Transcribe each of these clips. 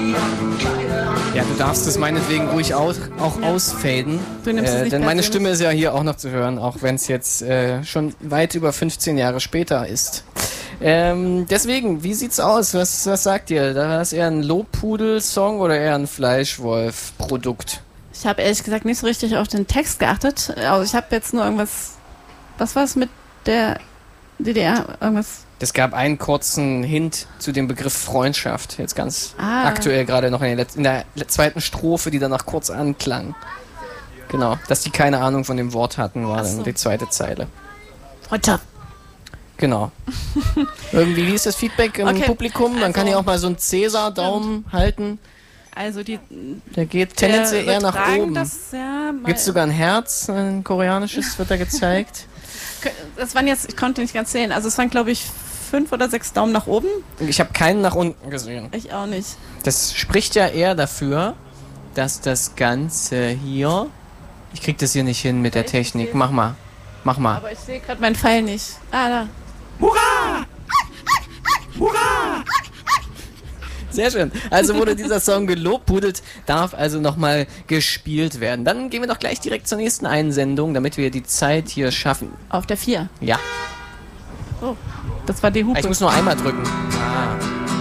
Ja, du darfst es meinetwegen ruhig auch ausfaden. Du nimmst es nicht denn meine persönlich. Stimme ist ja hier auch noch zu hören, auch wenn es jetzt schon weit über 15 Jahre später ist. Deswegen, wie sieht's aus? Was sagt ihr? Da ist eher ein Lobpudel-Song oder eher ein Fleischwolf-Produkt? Ich habe ehrlich gesagt nicht so richtig auf den Text geachtet. Also ich habe jetzt nur irgendwas... Was war es mit der DDR? Irgendwas... Es gab einen kurzen Hint zu dem Begriff Freundschaft, jetzt ganz Ah. aktuell gerade noch in der zweiten Strophe, die danach kurz anklang. Genau, dass die keine Ahnung von dem Wort hatten, war dann die zweite Zeile. Freundschaft. Genau. Irgendwie, wie ist das Feedback im Okay, Publikum? Dann kann ich auch mal so einen Cäsar-Daumen halten. Also Der geht tendenziell eher nach oben. Gibt es sogar ein Herz, ein koreanisches, wird da gezeigt. Das waren jetzt, ich konnte nicht ganz zählen, also es waren glaube ich 5 oder 6 Daumen nach oben. Ich habe keinen nach unten gesehen. Ich auch nicht. Das spricht ja eher dafür, dass das Ganze hier... Ich krieg das hier nicht hin mit der Technik. Mach mal. Aber ich sehe gerade meinen Pfeil nicht. Ah, da. Hurra! Hurra! Sehr schön. Also wurde dieser Song gelobpudelt, darf also nochmal gespielt werden. Dann gehen wir doch gleich direkt zur nächsten Einsendung, damit wir die Zeit hier schaffen. Auf der 4. Ja. Oh, das war die Hupe. Ich muss nur einmal drücken. Ah.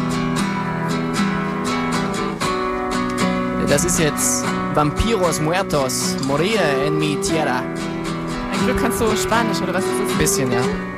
Das ist jetzt Vampiros Muertos, Morir en mi tierra. Ein Glück kannst du Spanisch, oder was ist das? Bisschen, ja.